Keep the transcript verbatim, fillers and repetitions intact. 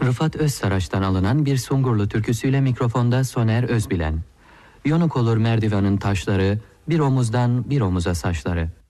Rıfat Özsaraç'tan alınan bir Sungurlu türküsüyle mikrofonda Soner Özbilen. Yonuk olur merdivenin taşları, bir omuzdan bir omuza saçları.